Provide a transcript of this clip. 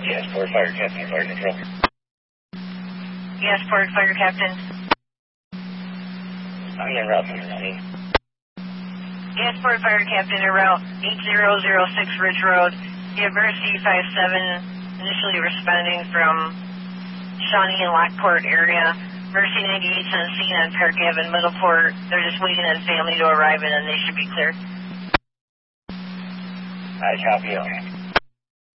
Yes, Port Fire Captain, fire control. Yes, Port Fire Captain. I'm en route to the scene. Yes, Port Fire Captain, en route 8006 Ridge Road. You have Mercy 57 initially responding from Shawnee and Lockport area. Mercy 98 on scene on Park Avenue, Middleport. They're just waiting on family to arrive and then they should be clear. I copy.